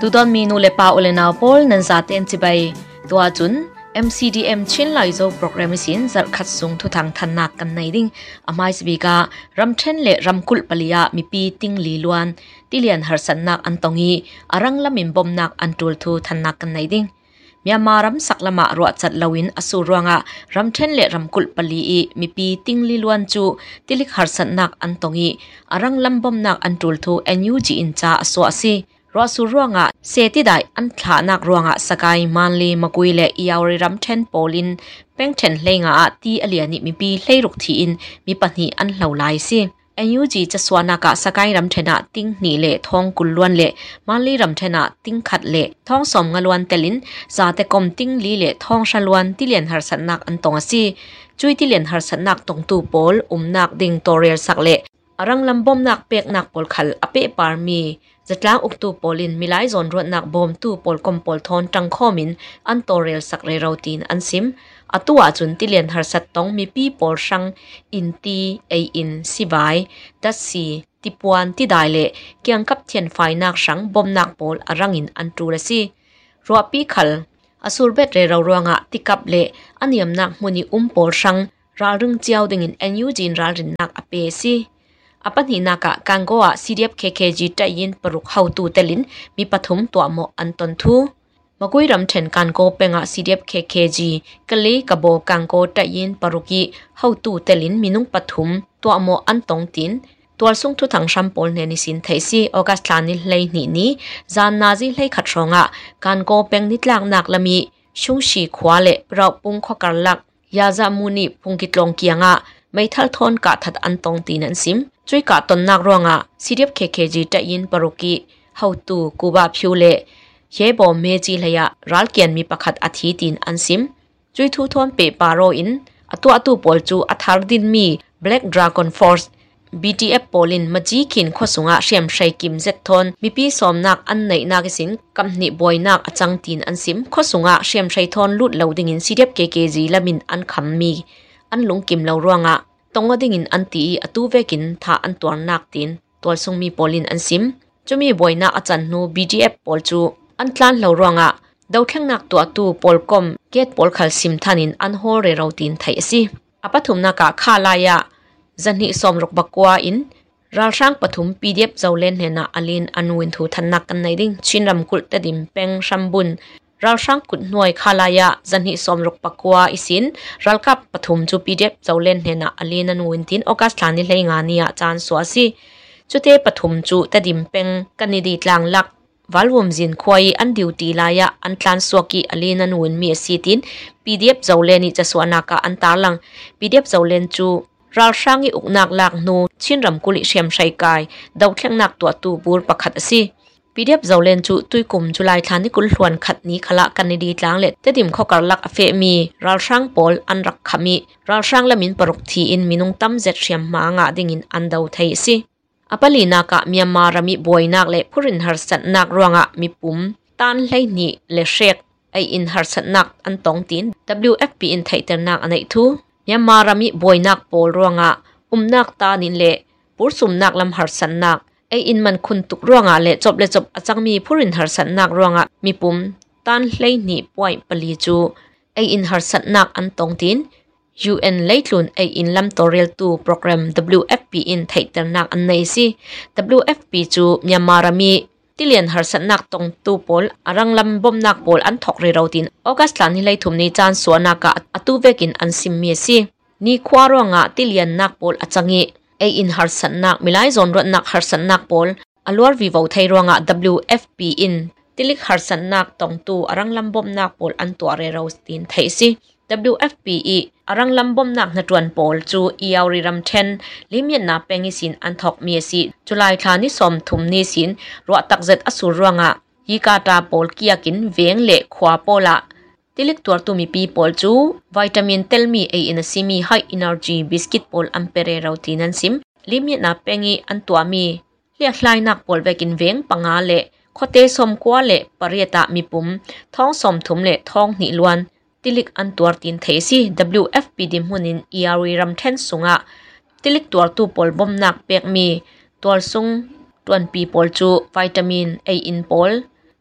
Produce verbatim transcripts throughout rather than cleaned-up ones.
tudon minu le pa olena pol nan zaten chibai tua chun M C D M chin lai zo program sin zar khat sung thu thang thannak kan nei ding amai sbika ramthen le ramkul palia mi pi ting li luan tilian harsannak antongi arang lamin bomnak antul thu thannak kan nei ding Myanmaram saklama ro chat lawin asurwanga ramthen le ramkul pali i mi pi ting li luan chu tilik harsannak antongi arang lambomnak antul thu N U G in cha aso asi ro surwanga seti dai an thlanak ruanga sakai manli makuile iawri ramthen polin pengthen lenga ti aliani mi pi hleiruk thi in mi pani an hlolai si N U G cha swana ka sakai ramthena ting ni le thong kulluan le manli ramthena ting khat le thong som ngalwan telin zate kom ting li le thong shalwan tilian harsannak antong asi chui tilian harsannak tongtu pol umnak ding torel sakle arang lambom nak pek nak pol khal ape parmi zatlang uktu polin milai zon ro nak bom tu pol kom pol thon tang khomin an torel sakre routin ansim atua chun tilian harsat tong mi pi por sang inti a in sibai dasi tipuan ti daile kyang kap thian fai nak sang bom nak pol arangin anturasi ropi khal asurbet re rawranga tikap le aniam nak muni um por sang ralrung chiao dingin N U G ral rin nak ape si apani naka kangoa C D F K K G tayin paruk hautu telin mi pathum to mo anton thu Magui ramthen kanko penga C D F K K G kali kabo kanko tayin paruki hautu telin minung pathum to amo antong tin twal sung thu thang shampol ne ni sin thaisi august thlani hlei ni ni zan nazi hlei khatronga kanko peng nitlak nak lami shungshi khwale rau pung khokar lak yaza muni pungkitlong kianga maithal thon ka that antong tin an sim chui ka ton nak ronga C D F K K G tayin paruki hautu kuba phule Yebo meji laya ralkian mi pakhat athi tin ansim chui thu thon pe paro in atu atu pol chu athar din mi Black Dragon Force B T F polin maji kin khosunga shem shai kim zet thon mi pi somnak an nei nak sin kamni boynak achang tin ansim khosunga shem shai thon lut loading in C D F K K G lamin an kham mi an lungkim lo ruanga tongoding in anti atu vekin tha an tuar nak tin tol sung mi polin ansim chumi boyna achan nu B T F pol chu an tlan lo ronga dautheng nak to atu polkom get pol khal sim thanin an hor re routin thai si apathum na ka khalaya zanhi somrok bakwa in ralsang pathum P D F zawlen hena alin anwin thu thannak kan nei ding chinram kul tadim peng shambun ralsang kut noi khalaya zanhi somrok bakwa isin ralkap pathum chu P D F zawlen hena alin anwin tin august thlani hleinga nia chan swasi chute pathum chu tadim peng kanidi tlang lak Valwum zin khwai an duty laya an tlan swaki alina nuin mi sitin P D F zawleni chaswana ka an tarlang P D F zawlen chu ralshangi uknak lak nu chinram kuli shem shai kai dawthleng nak to tu bur pakhat asi P D F zawlen chu tuikum July thani kul hluan khat ni khala kanidi tlang le tedim khokar lak afe mi ralshang pol an rak khami ralshang lamin paruk thi in minung tam zet shem ma nga dingin an daw thai si apali naka Myanmar mi boynak le phurin harsat nak ruanga mi pum tan hlei ni le shek ai in harsat nak antong tin W F P in thaiter nak anei thu Myanmar mi boynak pol ruanga umnak ta nin le pursum nak lam harsat nak ai in man khun tuk ruanga le chop le chop achangmi phurin harsat nak ruanga mi pum tan hlei ni poi pali chu ai in harsat nak antong tin U N leitlun ai in lam torel tu program W F P in thaiter nak annei si W F P chu Myanmar mi tilian harsat nak tong tu pol arang lam bom nak pol an thok re routin august lan hi lai thum ni chan suana ka atu vekin an sim mi si ni khwaro nga tilian nak pol achangi ai in harsat nak milai zon ro nak harsat nak pol alwar vi vo thai ronga W F P in tilik harsat nak tong tu arang lam bom nak pol an to re routin thai si W F P e arang lambom nak na tuan pol chu iawri ram ten limyan na pengi sin anthok mi si July thani som thum ni sin ro tak zet asur ronga yikata pol kiakin veng le khwa pola tilik tuar tu mi pi pol chu vitamin telmi a in a simi high energy biscuit pol ampere routin an sim limyan na pengi antwa mi le hlai nak pol vekin veng panga le khote som kwa le pariata mi pum thong som thum le thong ni luan tilik an tuar tin theisi W F P dim hunin iari ram ten sunga tilik tuar tu pol bom nak pek mi tual sung tuan pi pol chu vitamin A in pol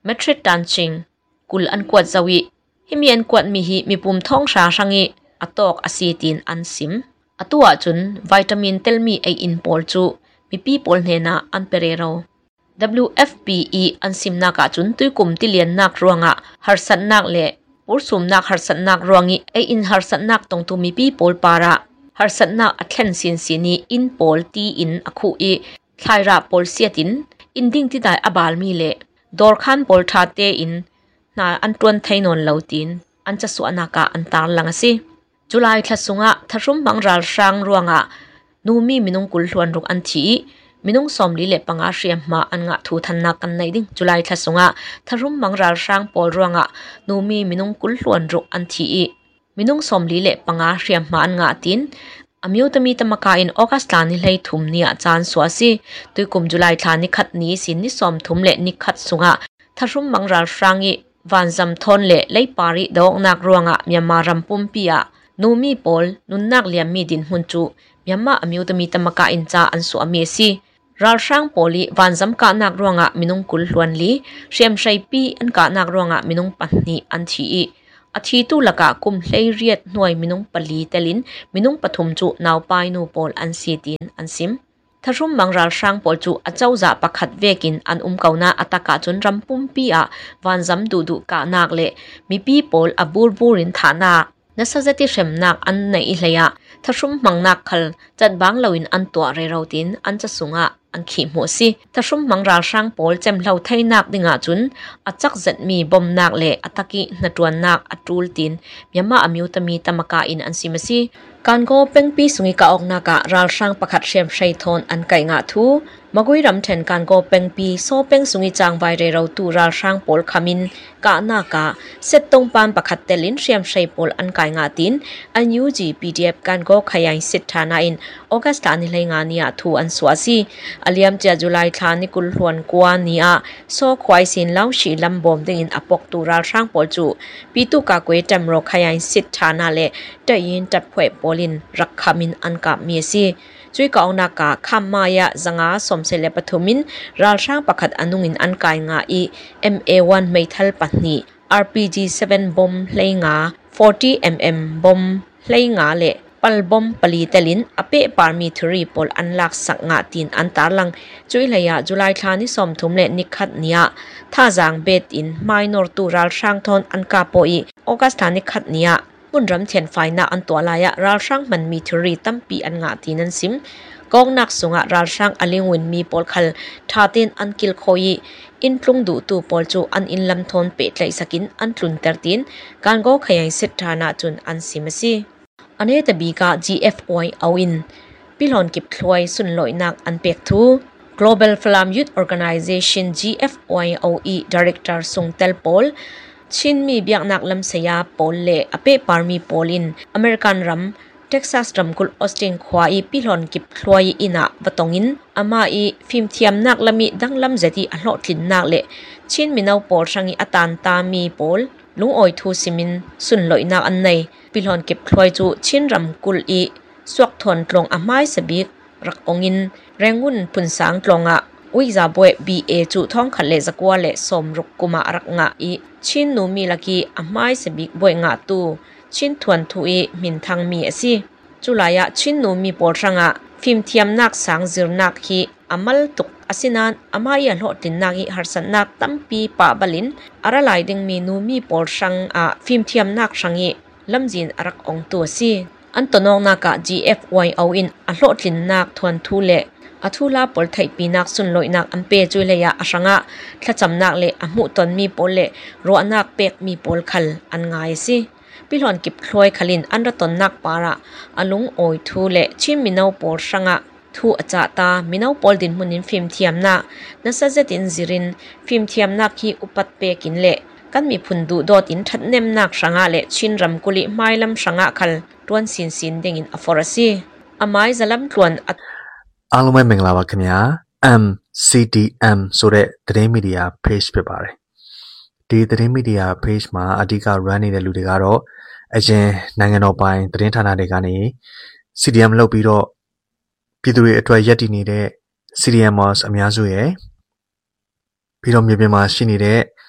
เมทริกตันชิงกุลอันกวดจวิฮิมีอันกวดมีหิมีปุ่มท้องชาชังิอตอกอซีตินอันซิมอตัวจุนวิตามินเตลมีไออินปอลจูมีปีปอลเนนาอันเปเรโร ดับเบิลยู เอฟ พี อี อันซิมนักจุนตุยกุมติเลียนนักรวงะฮาร์สันนักเล่ปุรสุมนักฮาร์สันนักรวงิไออินฮาร์สันนักตรงตุมีปีปอลปาระฮาร์สันนักอัตเลนซินซินีอินปอลตีอินอคูอีไทราปอลเซียตินอินดิ้งที่ได้อบาลมีเล่ดอร์คันปอลทาเตอินนาอันตวนไทนนเลาตินอันจะสวนากาอันตาลังสิจุลัยทัศงะทรุมบังรัลช่างรวงะนูมีมินุงกุลทวนรุกอันทีมินุงสมลีเล็ปังอาเรียมมาอันงะทูทันนักกันในดิ้งจุลัยทัศงะทรุมบังรัลช่างปอลรวงะนูมีมินุงกุลทวนรุกอันทีมินุงสมลีเล็ปังอาเรียมมาอันงะตินอมิวตมีตมกาอินออกัสลานิเลยทุมเนียจานสวสิตุยกุมจุลัยทานิขัดนี้สินนิสอมทุมเล็นิขัดสุงะทรุมบังรัลช่างอีวันจำทนเล่เลยปาริดอกนักรวงะมีมารัมปุมปียนูมีปอลนุนนักเลียมมีดินหุนจูมีมาอมิวตมีตมกาอินจาอันสวเมซีรัลช่างปอลีวันจำกานักรวงะมินุงกุลลวนลีเชียมชัยปีอันกานักรวงะมินุงปันนีอันทีอาทิตุลกะกุมเลเรียดหน่วยมินุงปลีเตลินมินุงปฐุมจูนาวปายนูปอลอันซีตินอันซิมทรุมบังรัลช่างปอลจูอาเจ้าจ่าประคัดเวกินอันอุมเกานาอัตกาจนรำปุ่มปีอาวันจำดูดูกานักเล่มีปีปอลอบูร์บูรินฐานานัสเซติเชมนักอันในอิเลยะทรุมมังนักขลจัดบังเลวินอันตัวเรเราตินอันจะสุงะอันขีมัวสิทรุมมังรัลช่างปอลเจมเหลาไทยนักดิงาจุนอัจักจัดมีบอมนักเล่อัตกินตวนนักอัตรูลตินมีมาอมิวตมีตมกาอินอันซิมซีการโกเป็งปีสุงิกาออกนักะรัลช่างประคัดเชียมชัยทนอันไก่งาทูมกุยรำเทนการโกเป็งปีโซเป็งสุงิจางไวเรเราตูรัลช่างปอลขามินกานักะเซตตงปานประคัดเตลินเชียมชัยปอลอันไก่งาตินอันยูจีพีดีเอฟการโกขยายสิทธานาอินออกัสตานิเลงานียทูอันสวาซีอเลียมเจจุไลทานิกุลหวนกวานีอาโซควายสินเล่าชีลำบอมดิงินอปกตูรัลช่างปอลจูปีตุกากวยจำโรขยายสิทธานาเลเตยินจับเผยปอลินรักขามินอันกับเมียซีจุยกองนักกะคำมายะจังอาสมเสเลปทุมินรัลช่างประคัดอนุงินอันกายงาอี เอ็ม เอ วัน ไม่ทัลปันนี อาร์ พี จี เซเว่น บอมเลยงา สี่สิบ มิลลิเมตร บอมเลยงาเละปัลบอมปลีเตลินอเปปาร์มีทรีปอลอันลักสักงาตินอันตาลังจุยเลยะจุลัยทานิสมทุมเลนิคัดเนียท่าจางเบตอินไมนอร์ตูรัลช่างทนอันกาโปอีออกัสตานิคัดเนียบุญรำเทียนไฟนาอันตัวลายะรัลช่างมันมีทรีตั้มปีอันงาตินันซิมกองนักสุงะรัลช่างอลิงวินมีปอลคัลทาตินอันกิลโคยอินทุงดูตูปอลจูอันอินลำทนเปตไลสกินอันทุนเตอร์ตินการโกขยายสิทธานาจุนอันซิมซีอันนี้แต่บีกา จี เอฟ โอ เอาอินพิลอนกิบถวยสุนลอยนักอันเปกทู Global Flam Youth Organization จี เอฟ โอ เอาอี Director ทรงเตลปอลชินมีเบียกนักลำเสียปอลเล่อเปปาร์มีปอลินอเมริกันรัมเท็กซัสรัมกุลออสตินควาอีพิลอนกิบถวยอินะวตงอินอามาอีฟิมเทียมนักลมีดังลำเจดีอโลทินนักเล่ชินมีนาวปอลช่างอีอัตันตามีปอลลุงออยทูซิมินสุนลอยนักอันในพิลอนเก็บถวยจูชินรัมกุลอีสวกทนตรงอาไม้สบิกรักองอินแรงวุ่นพุนสางตรงอ่ะวิจาบวยบีเอจูท้องขันเลสกัวเลสมรุกกุมารักงะอีชินนูมีลักีอาไม้สบิกบวยงะตูชินทวนทุยมินทางมีสิจุลายะชินนูมีปอลช่างอ่ะฟิมเทียมนักสังจิรนักฮีอามัลตุกอาศินันอามายันหดินนักฮีฮาร์สันนักตั้มปีป่าบลินอาระไลดึงมีนูมีปอลช่างอ่ะฟิมเทียมนักช่างฮีลำจินรักองตัวสิอันตนองนัก จี เอฟ วาย เอาอินอาโลดินนักทวนทุเลอาทุลาปอลไทยปีนักสุนลอยนักอันเปจุเลยะอาชังะถ้าจำนักเลอมุตนมีปอลเลรัวนักเป็กมีปอลคัลอันง่ายสิพิลอนกิบคลอยขลินอันรัตนนักปาระอาลุงโอยทุเลชิมมินาวปอลชังะทูอาจาตามินาวปอลดินมุนินฟิมเทียมนานัสเซตินซิรินฟิมเทียมนักฮีอุปัตเปกินเลกันมีพุนดูดอตินทัดเนมนักชังะเลชินรำกุลิไมลำชังะคัลรวนสินสินเดงินอฟอร์ซีอาไมจะลำรวนอาลุไม่เมงลาวะขมีย เอ็ม ซี ดี เอ็ม ဆိုတဲ့သတင်းမီဒီယာ page ဖြစ်ပါတယ်ဒီသတင်းမီဒီယာ page မှာအဓိက run နေတဲ့လူတွေကတော့အရင်နိုင်ငံတော်ပိုင်သတင်းဌာနတွေကနေ ซี ดี เอ็ม လုပ်ပြီးတော့ပြည်သူတွေအတွက်ရည်တည်နေတဲ့ ซี ดี เอ็ม အများစုရဲ့ပြီးတော့မြေပြင်မှာရှိနေတဲ့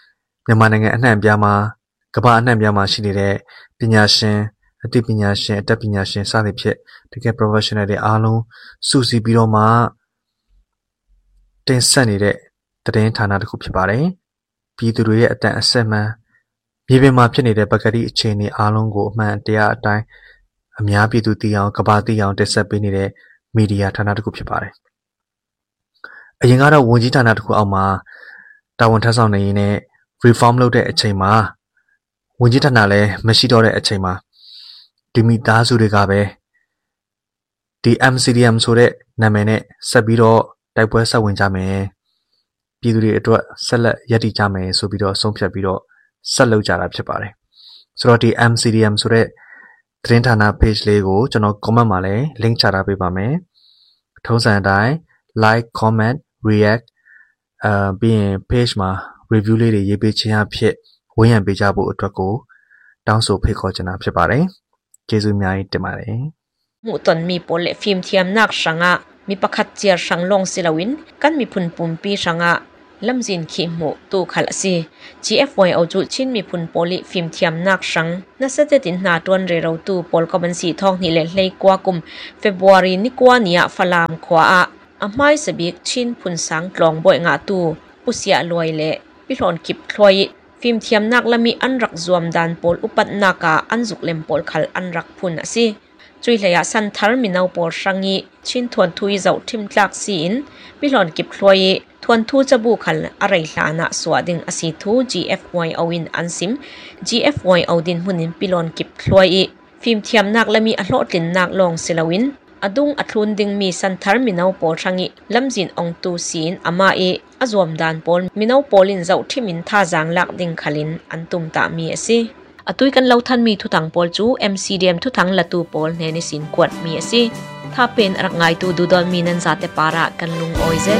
မြန်မာနိုင်ငံအနှံ့အပြားမှာကမ္ဘာအနှံ့အပြားမှာရှိနေတဲ့ပညာရှင်အသိပညာရှင်အတတ်ပညာရှင်စသဖြင့်တကယ် professional တွေအားလုံးစုစည်းပြီးတော့မှတင်ဆက်နေတဲ့သတင်းဌာနတစ်ခုဖြစ်ပါတယ်။ပြည်သူတွေရဲ့အတန်အဆက်မှန်မြေပြင်မှာဖြစ်နေတဲ့ပကတိအခြေအနေအားလုံးကိုအမှန်တရားအတိုင်းအများပြည်သူသိအောင်ကမ္ဘာသိအောင်တင်ဆက်ပေးနေတဲ့မီဒီယာဌာနတစ်ခုဖြစ်ပါတယ်။အရင်ကတော့ဝန်ကြီးဌာနတစ်ခုအောက်မှာတာဝန်ထမ်းဆောင်နေရင်းနဲ့ reform လုပ်တဲ့အချိန်မှာဝန်ကြီးဌာနလည်းမရှိတော့တဲ့အချိန်မှာဒီမိသားစုတွေကပဲဒီ အမ် စီ ဒီ အမ် ဆိုတဲ့နာမည်နဲ့ဆက်ပြီးတော့တိုက်ပွဲဆက်ဝင်ကြမယ်ပြည်သူတွေအတွက်ဆက်လက်ရည်တည်ကြမယ်ဆိုပြီးတော့ဆုံးဖြတ်ပြီးတော့ဆက်လုပ်ကြတာဖြစ်ပါတယ်ဆိုတော့ဒီ အမ် စီ ဒီ အမ် ဆိုတဲ့သတင်းဌာန page လေးကိုကျွန်တော် comment မှာလည်း link ချထားပေးပါမယ်ထုံးစံအတိုင်း like comment react အာပြီးရင် page မှာ review လေးတွေရေးပေးခြင်းအဖြစ်ဝန်းရံပေးကြဖို့အတွက်ကိုတောင်းဆိုဖိတ်ခေါ်ချင်တာဖြစ်ပါတယ်ကျေးဇူးအများကြီးတင်ပါတယ် mu ton mi pol film thiam nak sanga mi pakhat chiar sang long silawin kan mi phun pum pi sanga lamjin khi mu tu khal asi G F Y au chu chin mi phun poli film thiam nak sang na sate tin na ton re ro tu pol ka ban si thong ni le hlei kwa kum February ni kwa nia falam khwa a amai sabik chin phun sang tlong boi nga tu pusia loi le pi hlon kip thloi film thiam nak lami anrak zuam dan pol upat naka anjuk lem pol khal anrak phun asi chui leya san thar minau por sangi chin thon thui zau thim tlak sin pilon kip thloi thon thu chabu khal arai hlana swading asi thu G F Y awin ansim G F Y awdin hunin pilon kip thloi film thiam nak lami a hlo tin nak long silawin adung athlun ding mi san thar minau por sangi lamjin ong tu sin ama e azom dan pol minau polin zau thimin tha jang lak ding khalin antum ta mi asi atui kan lo than mi thu tang pol chu M C D M thu thang latu pol ne ni sin kwat mi asi tha pen rak ngai tu du don mi nan zate para kan lung oize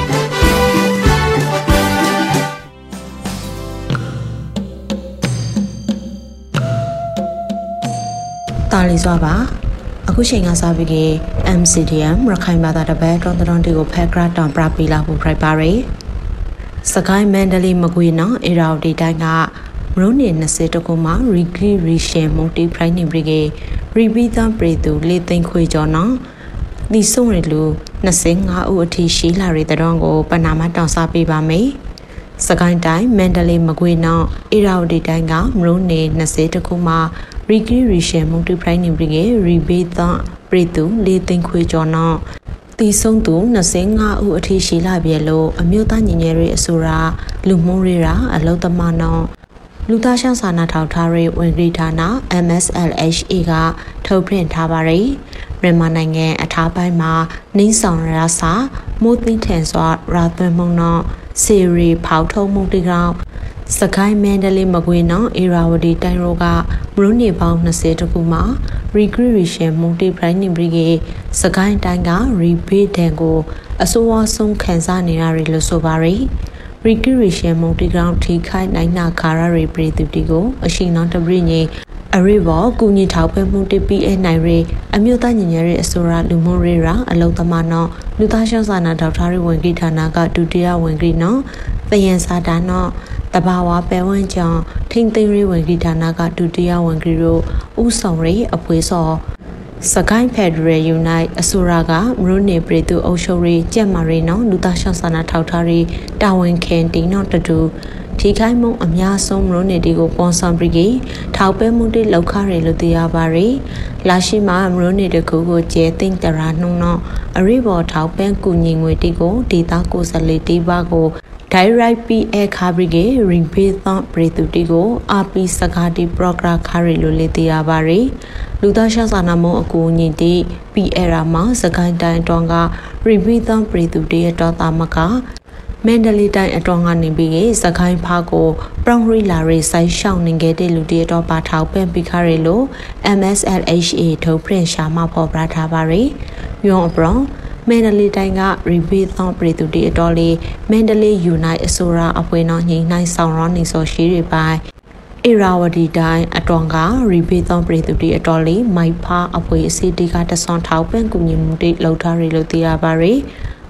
ta li zwa baအခုချိန်ကစားပြီး M C D M ရခိုင်ဘာသာတပည့်တော်တော်တွေကိုဖက်ဂရတောင်ပြပီလာဖို့ဖိုက်ပါရယ်စကိုင်းမန္တလေးမကွေးနော်အေရာဒီတိုင်းကမရုံးနေtwentyတကူမှာရီဂရီရီရှယ်မုန်တီပရိုင်းနေပြီးကရီဘီသန်ပရီတူလေးသိန်းခွေကျော်နော်ဒီဆုံးရလူtwenty-fiveဦးအထိရှိလာတဲ့တဲ့တော်ကိုပနာမတောင်စားပေးပါမယ်စကိုင်းတိုင်းမန္တလေးမကွေးနော်အေရာဒီတိုင်းကမရုံးနေtwentyတကူမှာရီဂရီရီရှယ်မုန်တီပရိုင်းနေပြီးကရီဘီသန်ပရီတူလေးသိန်းခွေကျော်နော်တီဆုံးသူtwenty-fiveဦးအထိရှိလာပြီလို့အမျိုးသားညီညွတ်ရေးအစိုးရလူမှုရေးရာအလုံသမားနော်လူသားရှောင်းစာနာထောက်ထားရေးဝန်ကြီးဌာန M S L H A ကထုတ်ပြန်ထားပါတယ်မြန်မာနိုင်ငံအထားပိုင်းမှာနှင်းဆောင်ရစာမိုးသိထန်စွာရာသွင်းမှုနော်စီရီဖောက်ထုံးမှုတိကောင်စကိုင်းမန္တလေးမကွေးနော်အေရာဝတီတိုင်းရောကမရုံးနေပေါင်းtwentyတခုမှာရီဂရီရီရှယ်မုန်တီပရိုင်းနေပြီးကစကိုင်းတိုင်းကရီဘေးဒန်ကိုအစိုးအဆုံးခန်းစားနေရလို့ဆိုပါရယ်ရီဂရီရှယ်မုန်တီကောင်ထိခိုက်နိုင်နာခါရရီပရိသတိကိုအရှိန်နောက်တပြင်းကြီးအရိဘောကုညီထောက်ဖဲမှုတပီအဲနိုင်ရီအမျိုးသားညီညွတ်ရေးအစိုးရလူမှုရေးရာအလုံသမားနော်လူသားရှောင်းစာနာဒေါက်တာရီဝန်ကြီးဌာနကဒုတိယဝန်ကြီးနော်သယံစာတာနော်တဘာဝပဲဝန်းကြောင့်ထိန်သိမ်းရေးဝန်ကြီးဌာနကဒုတိယဝန်ကြီးတို့ဥဆောင်ရေးအဖွဲစောစကိုင်းဖက်ဒရယ်ယူနိုက်အစိုးရကမရုံးနေပြည်သူအုပ်ချုပ်ရေးကြက်မာရီနော်လူသားရှောင်းစာနာထောက်ထားရေးတာဝန်ခံတင်နော်တတူထိခိုက်မှုအများဆုံးမရုံးနေတီကိုပွန်ဆန်ပြီးကထောက်ပဲမှုတွေလောက်ခရလို့တရားပါရီလာရှိမှာမရုံးနေတကူကိုကျဲသိမ့်တရာနှုံနော်အရိဘော်ထောက်ပန်းကူညီငွေတီကိုဒေတာကိုစလေတီပါကိုdirect P A ခါဘရီကေရီဘေးသန်ပရိတူတီကို R P စကားတီပရိုဂရမ်ခါရီလိုလေတရားပါရီလူသားရှောင်းစာနာမုံအကူအညီတီ P A ရာမှာစကိုင်းတိုင်းတောင်ကရီဘေးသန်ပရိတူတီရဲ့တော်တာမကမန္တလေးတိုင်းအတော်ကနေပြီးစကိုင်းဖားကိုပရောင်ရီလာရီဆိုင်ရှောင်းနေခဲ့တဲ့လူတွေတော့ပါထောက်ပံ့ပြီးခါရီလို M S L H A ထုတ်ပြန်ရှာမဖော်ပြထားပါရီယွန်အပရောမန္တလေးတိုင်းကရီဘေးသန်ပရိတူတီအတော်လေးမန္တလေးယူနိုက်အစိုးရအဖွဲ့နော်ညီနိုင်ဆောင်ရောနေစောရှိတွေပိုင်အေရာဝတီတိုင်းအတော်ကရီဘေးသန်ပရိတူတီအတော်လေးမိုက်ဖာအဖွဲ့အစည်းတီကတဆွန်ထောက်ပံ့ကူညီမှုတွေလှုပ်ထားရလို့သိရပါရီ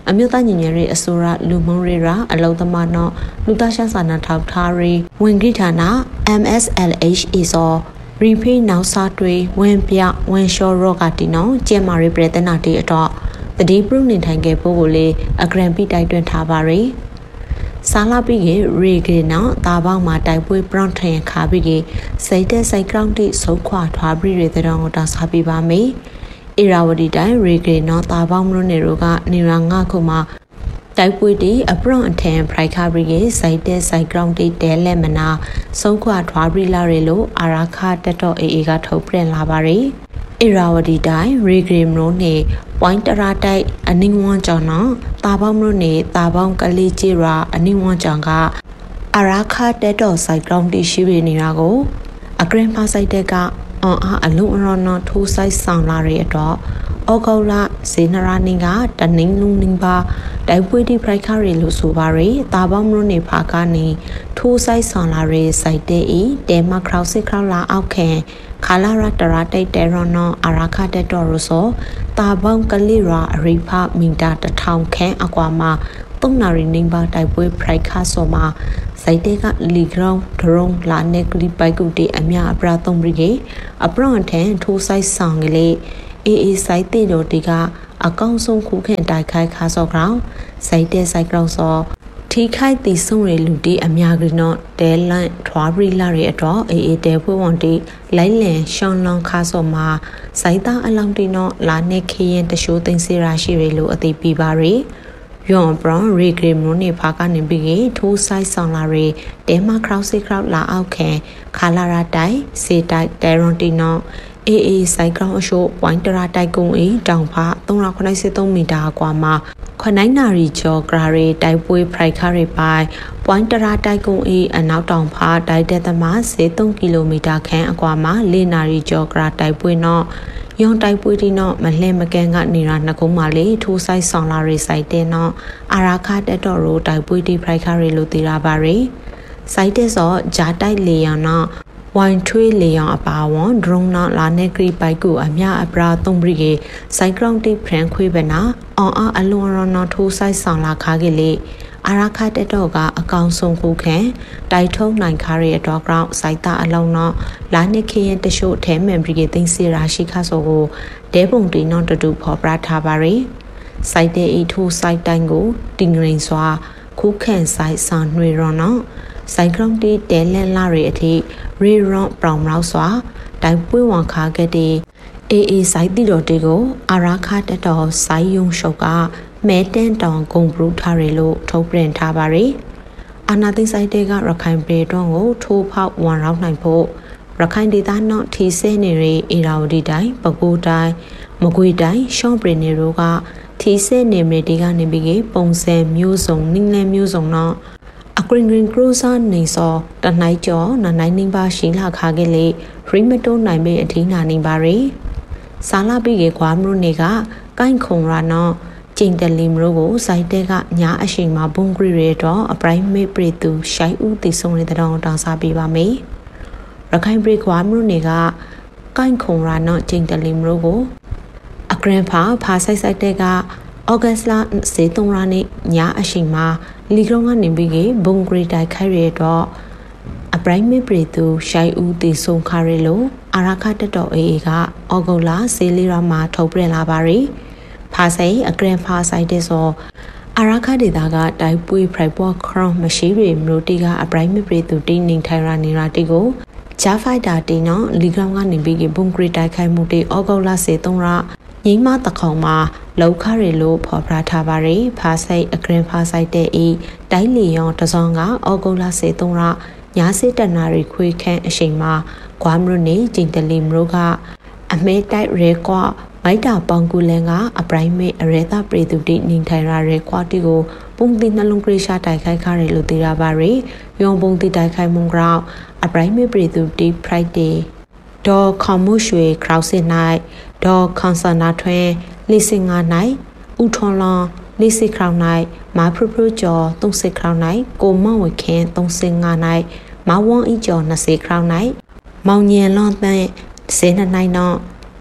အမျိုးသားညီညွတ်ရေးအစိုးရလူမှုရေးရာအလုံသမားနော်လူသားရှာစာနာထောက်ထားရေးဝင်ကြီးဌာန M S L H အစောရီဖေးနောက်စားတွေဝင်ပြဝင်လျှော်ရော့ကတီနော်ကျဲမာရီပရတနာတီအတော့တတိပရုနေထိုင်ခဲ့ဖို့ကိုလေအဂရန်ပိတိုက်တွန်းထားပါရီဆာလာပိကေရေကေနော်တာပေါင်းမှာတိုက်ပွဲပရော့ထန်ခါပိကေစိတ်တဲ့စိုက်ကောင်တိစုခွာထွားပြီးရတဲ့တောင်တာစားပြပါမေအေရာဝတီတိုင်းရေကေနော်တာပေါင်းမလို့နေတို့ကနေရာငါခုမှာတိုက်ပွဲတီအပရော့အထန်ဖရိုက်ခါပြီးကေစိတ်တဲ့စိုက်ကောင်တိတဲလက်မနာစုခွာထွားပြီးလာရလို့အာရာခတက်တော့အေအေကထုတ်ပြန်လာပါရီအေရာဝတီတိုင်းရေဂရီမလို့နေပွိုင်းတရာတိုက်အနင်းဝွန်ကြောင့်နော်တာပေါင်းမလို့နေတာပေါင်းကလေးကြီးရာအနင်းဝွန်ကြောင့်ကအရာခတက်တော့စိုက်ကောင်တိရှိရနေတာကိုအဂရန်ဖာစိုက်တဲ့ကအွန်အားအလုံးအရောနော်ထိုးဆိုင်ဆောင်လာရတော့ဩဂုတ်လဇေနရာနင်းကတနင်းလုံးနင်းပါတိုက်ပွဲတိဖရိုက်ခါရီလို့ဆိုပါရယ်တာပေါင်းမလို့နေဖာကနေထိုးဆိုင်ဆောင်လာရစိုက်တဲ့ဤတဲမခရောက်စစ်ခရောက်လာအောက်ခံခါလာရတရာတိတ်တဲရောနော်အရာခတက်တော့ရဆိုတာပေါင်းကလေးရာအရိဖမီတာတစ်ထောင်ခန့်အကွာမှာသုံးနာရီနင်းပါတိုက်ပွဲဖရိုက်ခါဆိုမှာစိုက်တဲ့ကလီဂရောင်းဒရုန်းလာနေကလီပိုက်ကုတီအမြအပရာသုံးပြီးကအပရော့ထန်ထိုးဆိုင်ဆောင်ကလေးအေးအေးစိုက်တဲ့တို့ဒီကအကောင့်ဆုံးခုခင်တိုက်ခိုက်ခါစောကောင်စိုက်တဲ့စိုက်ကောင်စောထိခိုက်တီဆုံးရလူတီအများကြီးတော့တဲလန့်ထွားပြီးလာရဲ့တော့အေးအေးတဲဖွဝန်တီလိုက်လန်ရှောင်းလောင်းခါစောမှာစိုက်သားအလောင်းတီတော့လာနေခရင်တရှိုးသိမ်းစေရာရှိရလို့အသိပြပါရီယွန်ဘရွန်ရီဂရီမွန်နေဖာကနေပြီးထိုးဆိုင်ဆောင်လာရီတဲမခရောက်စစ်ခရောက်လာအောက်ခံခါလာရာတိုက်စေတိုက်တဲရွန်တီနော်အေးအေးစိုက်ကောင်အရှိုးဝိုင်းတရာတိုက်ကုန်းအေးတောင်ဖာသုံးရာခုနှစ်ဆသုံးမီတာကွာမှာခနိုင်နာရီကျော်ဂရာရီတိုက်ပွဲဖရိုက်ခါရီပိုင်ပွိုင်းတရာတိုက်ကုန်းအေးအနောက်တောင်ဖာတိုက်တဲ့သမားစေသုံးကီလိုမီတာခန့်အကွာမှာလေးနာရီကျော်ဂရာတိုက်ပွဲနော်ယွန်တိုက်ပွဲတီနော်မလှဲမကန်ကနေရာနှကုံးမှာလေထိုးဆိုင်ဆောင်လာရီစိုက်တဲ့နော်အာရာခတက်တော်ရိုတိုက်ပွဲတီဖရိုက်ခါရီလို့သိရပါရီစိုက်တဲ့စောဂျာတိုက်လေယောင်နော်ဝိုင်ထွေးလေယောင်အပါဝန်ဒရုန်းနော်လာနေဂရီပိုက်ကိုအမြအပရာသုံးပြီးကေစိုက်ကောင်တိဖရန်ခွေးပဲနာအောင်အားအလွန်ရောနော်ထိုးဆိုင်ဆောင်လာခါကေလေအာရာခတက်တော့ကအကောင်ဆုံးခုခံတိုက်ထုံးနိုင်ခါရဲ့တော့ကောင်စိုက်တာအလုံးနော်လာနေခရင်တရှို့ထဲမန်ဘရီကေသိန်းစီရာရှိခါဆိုကိုဒဲပုံတီနော်တူတူဖော်ပြထားပါရီစိုက်တဲ့ဤထိုးစိုက်တိုင်းကိုတင်ငရင်စွာခုခံဆိုင်ဆောင်နှွေရောနော်စိုက်ကောင်တီတဲလန်လာရဲ့အထိရီရွန်ပရောင်လောက်စွာတိုက်ပွဲဝန်ခါခဲ့တဲ့အေးအေးစိုက်တီတော်တေကိုအာရာခတက်တော်စိုက်ယုံရှုပ်ကမဲတန်တောင်ဂုံပရူထားရလို့ထုတ်ပြန်ထားပါရီအာနာသိဆိုင်တဲ့ကရခိုင်ပြည်တော်ကိုထိုးဖောက်ဝန်ရောက်နိုင်ဖို့ရခိုင်ဒေသနော်ထီဆဲနေရီအေရာဝတီတိုင်းပဲခူးတိုင်းမကွေးတိုင်းရှောင်းပရင်နေတို့ကထီဆဲနေမြေတီကနေပြီးပုံစံမျိုးစုံနင်းလဲမျိုးစုံနော်အကရင်ဂရင်ကရူဆာနေစောတနိုင်ကျော်နနိုင်နေပါရှိလာခါခဲ့လေရီမတိုးနိုင်ပေအထင်းနာနေပါရီဆာလာပြီးကေကွာမလို့နေကကိုင်းခုံရာနော်ကျင်းတလီမလို့ကိုစိုက်တဲ့ကညာအရှိန်မှာဘုံဂရီရတော့အပရိုင်မေပရီတူရှိုင်းဦးတည်ဆုံးနေတဲ့တောင်တောင်စားပေးပါမယ်ရခိုင်ပရိကွာမလို့နေကကိုင်းခုံရာနော်ကျင်းတလီမလို့ကိုအဂရန်ဖာဖာဆိုင်ဆိုင်တဲ့ကဩဂတ်စ်လစေသုံးရနေ့ညာအရှိန်မှာလီဂရုံကနေပြီးဘုံဂရီတိုက်ခိုက်ရတော့အပရိုင်မေပရီတူရှိုင်းဦးတည်ဆုံးခါရလို့အာရာခတက်တော်အေအေကဩဂုတ်လစေလီရာမှာထုတ်ပြန်လာပါရီဖာဆိုင်အဂရန်ဖာဆိုင်တဲ့ဆိုအာရာခဒေတာကတိုက်ပွဲဖရိုက်ပွားခရောင်းမရှိရီမလို့တီကအပရိုင်မေပရီတူတင်းနေထိုင်ရာနေရာတီကိုဂျာဖိုက်တာတီနော်လီဂရောင်းကနေပြီးဘုံဂရီတိုက်ခိုက်မှုတီဩဂုတ်လစေသုံးရငိမတခေါင်မှာလောက်ခရီလို့ဖော်ပြထားပါရီဖာဆိုင်အဂရန်ဖာဆိုင်တဲ့ဤတိုင်းလီယောတစောင်းကဩဂုတ်လစေသုံးရညာစစ်တနာရီခွေခန့်အချိန်မှာဂွာမရုနေကျင်းတလီမရုကအမဲတိုက်ရဲကွာမိုက်တာပေါင်ကူလန်ကအပရိုင်မေအရေတာပရိသူတိနေထိုင်ရရဲကွာတီကိုပုံတိနှလုံးကရိရှာတိုက်ခိုက်ခရလို့သိရပါရီယုံပုံတိတိုက်ခိုက်မှုကြောင့်အပရိုင်မေပရိသူတိဖရိုက်ဒေဒေါ်ခေါမှုရွှေခရောက်စစ်နိုင်ဒေါ်ခွန်ဆာနာထွန်းလိစင်ငါနိုင်ဥထွန်လွန်လိစိခရောက်နိုင်မာဖရဖရကျော်သုံးစိခရောက်နိုင်ကိုမောင်ဝခင်သုံးစိငါနိုင်မဝွန်ဤကျော်နှစ်စိခရောက်နိုင်မောင်ညင်လွန်တဲ့စေနနိုင်တော့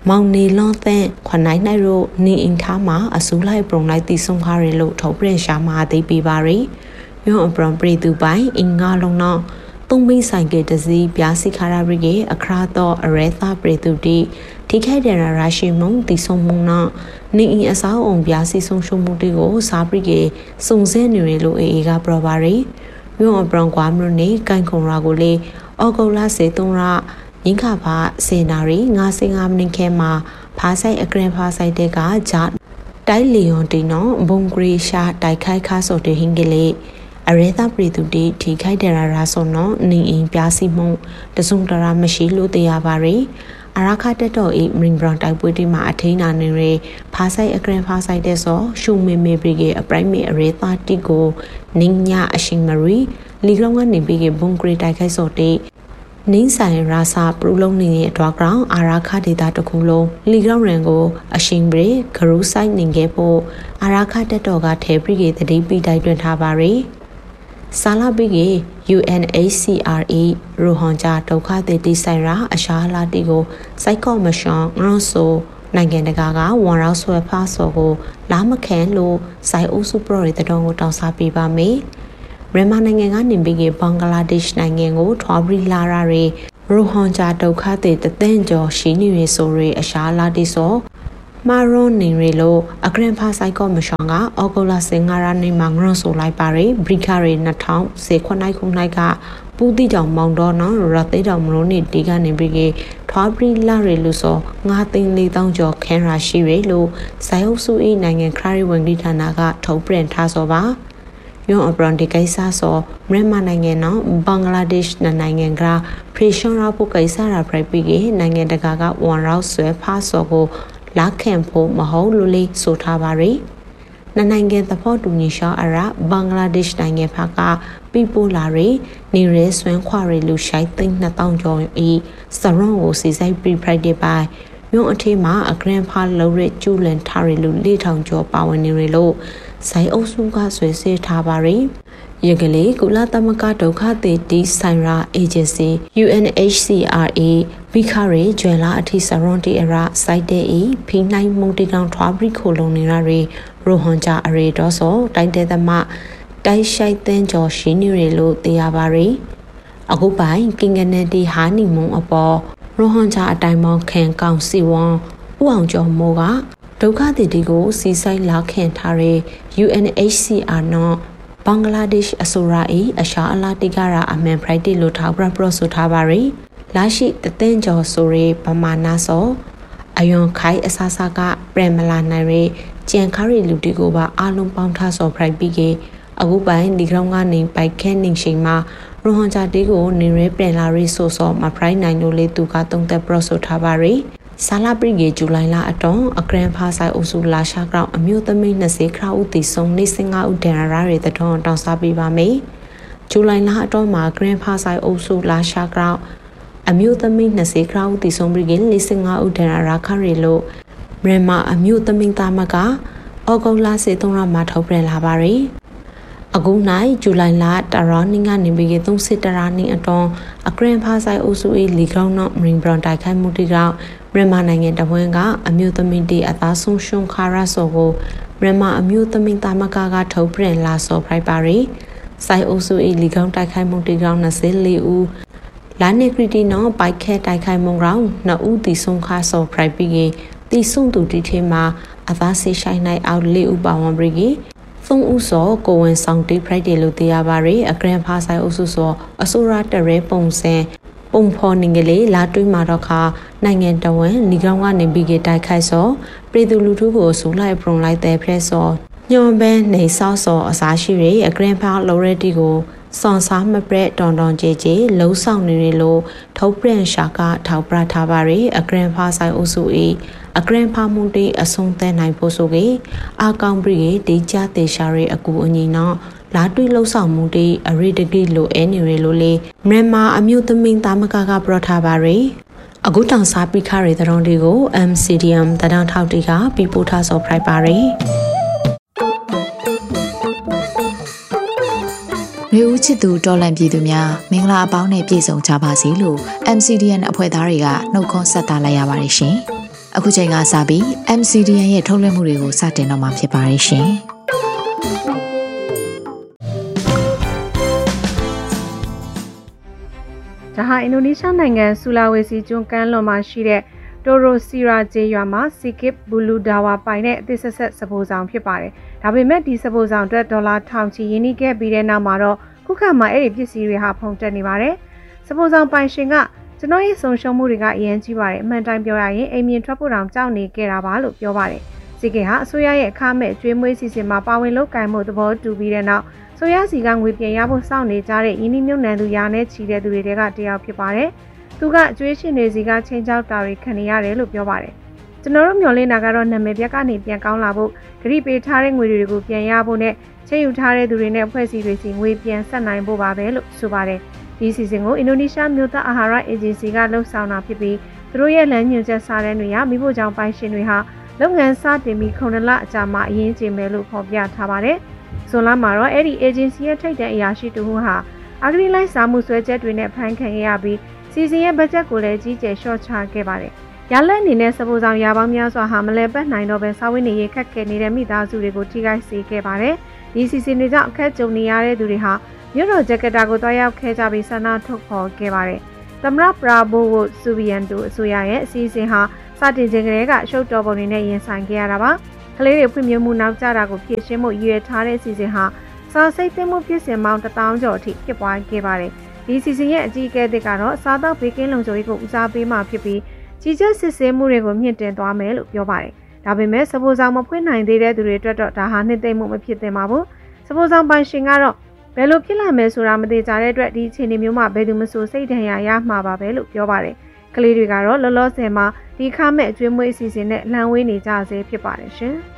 မောင်နေလွန်တဲ့ခွန်နိုင်နိုင်တို့နေအင်ထားမှာအစူလိုက်ပုံလိုက်တီဆုံခါရလို့ထုတ်ပြန်ရှာမှာသိပေးပါရီယောအပရံပရိသူပိုင်အင်္ဂါလုံးတော့သုံးဘိဆိုင်ကတစီပြားစီခါရရီကေအခရာတော့အရဲသားပရိသူတိထိခိုက်တဲ့ရာရှိမုံတီဆုံမုံနော်နေအင်အစားအောင်ပြားစီဆုံရှုံမှုတွေကိုစားပရိကေစုံစဲနေရလို့အေအေကပရပါရီယောအပရံကွာမလို့နေကန်ခုံရာကိုလေအော်ဂုလာစေတုံးရရင်းခါဖာစေနာရီငါးစင်ငါးမိနစ်ခဲမှာဖားဆိုင်အကရင်ဖားဆိုင်တဲ့ကဂျာတိုက်လီယွန်တီနော်ဘုံဂရီရှာတိုက်ခိုက်ခါဆိုတဲ့ဟင်ကလေးအရဲသားပြည်သူတွေထိခိုက်တဲ့ရာဆိုနော်နေအင်ပြားစီမှုတစုံတရာမရှိလို့တရားပါရီအရာခတက်တော်ဤမရင်ဘရန်တိုက်ပွဲတီမှာအထိန်းနာနေရဖားဆိုင်အကရင်ဖားဆိုင်တဲ့ဆိုရှုံမေမေပရီကအပရိုက်မေအရဲသားတီကိုနင်းညာအရှင်မရီလီကောင်ကနေပြီးကဘုံဂရီတိုက်ခိုက်ဆိုတဲ့နင်းဆိုင်ရာစာပရူလုံးနေတဲ့အတွက်ကြောင့်အာရာခဒေတာတစ်ခုလုံးလီဂရောင်းရန်ကိုအရှင်ဘရေဂရုဆိုင်နေခဲ့ဖို့အာရာခတက်တော်ကထဲပြီးကတတိပိတိုက်တွင်ထားပါရီဆာလာပြီးက ယူ အန် အိတ် စီ အာ အီ ရိုဟွန်ဂျာဒုက္ခသည်တိဆိုင်ရာအရှာလာတီကိုစိုက်ကော့မရှွန်ငရွန်ဆိုနိုင်ငံတကာကဝန်ရောက်ဆွဲဖားစော်ကိုလာမခံလို့စိုက်အုပ်စုပရိုရီတတော်ကိုတောင်းစားပေးပါမယ်မြန်မာနိုင်ငံကနေပြီးကဘင်္ဂလားဒေ့ရှ်နိုင်ငံကိုထွားပြီးလာရတဲ့ရိုဟွန်ဂျာဒုက္ခသည်တသန်းကျော်ရှိနေရဆိုရအရှာလာတိဆိုမာရွန်နေရလို့အဂရင်ဖာဆိုင်ကောမရှင်ကအော်ဂိုလာစင်ငါရနေမှာငရွန်ဆိုလိုက်ပါရဘရိခရီနှစ်ထောင်စေခွနိုင်ခုနိုင်ကပူတိတောင်မောင်တော်နော်ရသေးတောင်မလို့နေဒီကနေပြီးကထွားပြီးလာရလို့ဆိုငါသိန်းလေးတောင်ကျော်ခန်းရာရှိရလို့ဇိုင်အုပ်စု၏နိုင်ငံခရီးဝင်ဒီဌာနကထုတ်ပြန်ထားဆိုပါယောအပရန်ဒီကိစ္စဆိုမြန်မာနိုင်ငံနော်ဘင်္ဂလားဒေ့ရှ်နိုင်ငံကပရီရှွန်ရာပုကိစ္စရာပြပိကေနိုင်ငံတကာကဝန်ရောက်ဆွဲဖားစောကိုလာခံဖို့မဟုတ်လို့လေဆိုထားပါရီနိုင်ငံသဘောတူညီချက်အရဘင်္ဂလားဒေ့ရှ်နိုင်ငံဖက်ကပြပို့လာရီနေရဲဆွမ်းခွာရီလူရှိုက်သိန်းနှစ်ထောင်ကျော်ဤစရွန်ကိုစီဆိုင်ပရီဖရိုက်ဒေပိုင်ယုံအထေးမှာအဂရန်ဖာလုံးရကျူလန်ထားရီလူလေးထောင်ကျော်ပါဝင်နေရလို့ဆိုင်အုပ်စုကဆွေးစေထားပါရီရကလေးကုလသမဂ္ဂဒုက္ခသည်တီဆိုင်ရာအေဂျင်စီ ယူ အန် အိတ် စီ အာ အေ ဘီခရီဂျွယ်လာအထိစရွန်တီအရာစိုက်တဲ့ဤဖိနိုင်မုန်တီကောင်ထွားပြီးခိုလုံနေရရီရိုဟွန်ဂျာအရေတော်ဆိုတိုက်တဲ့သမတိုက်ရှိုက်တဲ့ကျော်ရှိနေရလို့သိရပါရီအခုပိုင်ကင်ကနေတီဟာနီမုံအပေါ်ရိုဟွန်ဂျာအတိုင်းမောင်းခံကောင်စီဝွန်ဥအောင်ကျော်မိုးကဒုက္ခသည်တွေကိုစီဆိုင်လာခင်ထားတဲ့ ယူ အန် အိတ် စီ အာ နော်ဘင်္ဂလားဒေ့ရှ်အစိုးရ၏အရှာအလာတိကရာအမန်ဖရိုက်တီလို့ထောက်ပြပရိုဆိုထားပါရီလာရှိတသင်းကျော်ဆိုရပမာဏဆိုအယွန်ခိုင်အဆာဆာကပရမလာနိုင်ရကြံခါရီလူတီကိုပါအလုံးပေါင်းထားစော်ဖရိုက်ပြီးကအခုပိုင်းဒီကောင်ကနေပိုက်ခဲနေချိန်မှာရိုဟွန်ဂျာတီကိုနေရဲပြန်လာရီဆိုစော်မဖရိုက်နိုင်လို့လေသူကသုံးသက်ပရိုဆိုထားပါရီဆာလာပရိကေဇူလိုင်လအတွန်းအဂရန်ဖာဆိုင်အုပ်စုလာရှာကောင်အမျိုးသမီးနှစ်ခရာဦးတီဆုံနေစင်ငါဦးဒန်ရာရီတတော်တောင်းစားပေးပါမယ်ဇူလိုင်လအတွန်းမှာဂရန်ဖာဆိုင်အုပ်စုလာရှာကောင်အမျိုးသမီးနှစ်ခရာဦးတီဆုံပရိကေနေစင်ငါဦးဒန်ရာခရီလို့မြန်မာအမျိုးသမီးသားမကအော်ဂုလာစေသုံးရမှာထုတ်ပြန်လာပါရီအခုနိုင်ဇူလိုင်လတရာနင်းကနေပြီးကသုံးစစ်တရာနင်းအတွန်းအဂရန်ဖာဆိုင်အုပ်စု၏လီကောင်နော်မရင်ဘရန်တိုက်ခိုက်မှုတီကောင်မြန်မာနိုင်ငံတဝန်းကအမျိုးသမီးတွေအသားဆုံးရှုံခါရဆိုကိုမြန်မာအမျိုးသမီးသားမကကထုတ်ပြန်လာစော်ဖိုက်ပါရီစိုင်အုပ်စု၏လီကောင်တိုက်ခိုက်မှုတီကောင်၂၄ဦးလာနေခရီတီနော်ပိုက်ခဲတိုက်ခိုက်မှုကောင်နှစ်ဦးတီဆုံးခါစော်ဖိုက်ပြီးကတီဆုံးသူတီထဲမှာအသားဆေးဆိုင်နိုင်အောက်၄ဦးပါဝင်ပြီးကသုံးဦးစောကိုဝင်ဆောင်တီဖရိုက်တယ်လို့သိရပါရီအဂရန်ဖာဆိုင်အုပ်စုစောအစိုးရတရဲပုံစံပုံဖော်နေကလေးလာတွေးမှာတော့ခါနိုင်ငံတော်ဝန်လီကောင်ကနေပြီးကတိုက်ခိုက်စောပြည်သူလူထုကိုဆူလိုက်ပရုံလိုက်တဲ့ဖရက်စောညွန်ဘဲနေဆောက်စောအစားရှိရအဂရန်ဖာလော်ရတီကိုစွန်စားမပရက်တွန်တွန်ကြည်ကြည်လှုံးဆောင်နေရလို့ထုတ်ပြန်ရှာကထောက်ပြထားပါရီအဂရန်ဖာဆိုင်အုပ်စု၏အဂရန်ဖာမွန်တီအဆုံးသဲနိုင်ဖို့ဆိုကေအာကောင်ပြည်တေချာတေရှာရီအကူအညီနော်လာတွေးလှုပ်ဆောင်မှုတွေအရိတကိလိုအဲနေရလို့လေမြန်မာအမျိုးသမီးသားမကကပရထားပါရီအခုတောင်စားပိခရီတရုံးတွေကို အမ် စီ ဒီ အမ် တဒန်းထောက်တီကပြပို့ထားစော်ဖရိုက်ပါရီရေဦးချစ်သူတော်လန့်ပြည်သူများမင်္ဂလာအပေါင်းနဲ့ပြည့်စုံကြပါစေလို့ အမ် စီ ဒီ အမ် အဖွဲ့သားတွေကနှုတ်ခွန်းဆက်တာလိုက်ရပါတယ်ရှင်အခုချိန်ကစပြီး M C D M ရဲ့ထုတ်လွှင့်မှုတွေကိုစတင်တော့မှာဖြစ်ပါတယ်ရှင်။ဒါဟာအင်ဒိုနီးရှားနိုင်ငံဆူလာဝေစီကျွန်းကမ်းလွန်မှာရှိတဲ့တိုရိုစီရာဂျေရွာမှာစီကစ်ဘူလူဒါဝါပိုင်တဲ့အသစ်ဆက်ဆက်စပိုးဆောင်ဖြစ်ပါတယ်။ဒါပေမဲ့ဒီစပိုးဆောင်အတွက်ဒေါ်လာထောင်ချီရင်းနှီးခဲ့ပြီးတဲ့နောက်မှာတော့ခုခါမှာအဲ့ဒီပစ္စည်းတွေဟာဖုန်တက်နေပါတယ်။စပိုးဆောင်ပိုင်ရှင်ကကျွန်တော်ရဲ့ဆုံးရှုံးမှုတွေကအရင်ကြီးပါတယ်။အမှန်တိုင်းပြောရရင်အိမ်မြင်ထွက်ဖို့တောင်ကြောက်နေကြတာပါလို့ပြောပါတယ်။စီကစ်ဟာအစိုးရရဲ့အခမဲ့ကျွေးမွေးစီစဉ်မှာပါဝင်လုပ်ကိုင်မှုသဘောတူပြီးတဲ့နောက်ဆိုရစီကငွေပြန်ရဖို့စောင့်နေကြတဲ့ယင်းနှမြုပ်နှံသူရာနဲ့ချီတဲ့သူတွေကတယောက်ဖြစ်ပါတယ်။သူကအကျွေးရှင်တွေစီကချင်းချောက်တာတွေခံနေရတယ်လို့ပြောပါတယ်။ကျွန်တော်တို့မျှော်လင့်တာကတော့နာမည်ပြက်ကနေပြန်ကောင်းလာဖို့ဂရိပေးထားတဲ့ငွေတွေကိုပြန်ရဖို့နဲ့ချေယူထားတဲ့သူတွေနဲ့အဖွဲ့အစည်းတွေစီငွေပြန်ဆက်နိုင်ဖို့ပါပဲလို့ဆိုပါတယ်။ဒီစီစဉ်ကိုအင်ဒိုနီးရှားမြို့သားအာဟာရအေဂျင်စီကလှုပ်ဆောင်တာဖြစ်ပြီးသူတို့ရဲ့လမ်းညွှန်ချက်စာတမ်းတွေကမိဖို့ကြောင့်ပိုင်ရှင်တွေဟာလုပ်ငန်းစတင်ပြီးခုနှစ်လအကြာမှအရင်ကျင်းမယ်လို့ဖော်ပြထားပါတယ်။ဇွန်လမှာတော့အဲ့ဒီ agency ရဲ့ထိပ်တန်းအရာရှိတူဟာအဂရိလိုက်စာမှုဆွဲချက်တွေနဲ့ဖမ်းခံရပြီးစီစဉ်ရဲ့ဘတ်ဂျက်ကိုလည်းကြီးကျယ်လျှော့ချခဲ့ပါတယ်။ရလက်အနေနဲ့စပိုးဆောင်ရာပေါင်းများစွာဟာမလဲပတ်နိုင်တော့ပဲစာဝတ်နေရေးခက်ခဲနေတဲ့မိသားစုတွေကိုထိခိုက်စေခဲ့ပါတယ်။ဒီစီစဉ်တွေကြောင့်အခက်ကြုံနေရတဲ့သူတွေဟာမြို့တော်ဂျကာတာကိုတွားရောက်ခဲ့ကြပြီးဆန္ဒထုတ်ဖော်ခဲ့ပါတယ်။သမရပရာဘိုဝိုဆူဗီယန်တိုအစိုးရရဲ့အစီအစဉ်ဟာစတင်ခြင်းကလေးကရှုပ်တော်ပုံတွေနဲ့ရင်ဆိုင်ခဲ့ရတာပါ။ကလေးတွေဖွံ့ဖြိုးမှုနောက်ကျတာကိုဖြည့်ရှင်းဖို့ရည်ရွယ်ထားတဲ့အစီအစဉ်ဟာစာစိတ်သိမ်းမှုပြည့်စင်ပေါင်းတစ်သောင်းကျော်အထိဖြစ်ပွားခဲ့ပါတယ်။ဒီစီစဉ်ရဲ့အကြီးအကဲတွေကတော့စားသောက်ဘေးကင်းလုံခြုံရေးကိုဦးစားပေးမှဖြစ်ပြီးကြီးကျယ်စစ်ဆေးမှုတွေကိုမြင့်တင်သွားမယ်လို့ပြောပါတယ်။ဒါပေမဲ့စပိုးဆောင်မဖွင့်နိုင်သေးတဲ့သူတွေအတွက်တော့ဒါဟာနှစ်သိမ့်မှုမဖြစ်သင့်ပါဘူး။စပိုးဆောင်ပိုင်ရှင်ကတော့ဘယ်လိုဖြစ်လာမယ်ဆိုတာမသိကြတဲ့အတွက်ဒီအခြေအနေမျိုးမှာဘယ်သူမှဆိုစိတ်ဒဏ်ရာရမှာပါပဲလို့ပြောပါတယ်။ကလေးတွေကတော့လောလောဆယ်မှာဒီခါမဲ့အကျွေးမွေးအစီအစဉ်နဲ့လှန်ဝေးနေကြဆဲဖြစ်ပါတယ်ရှင်။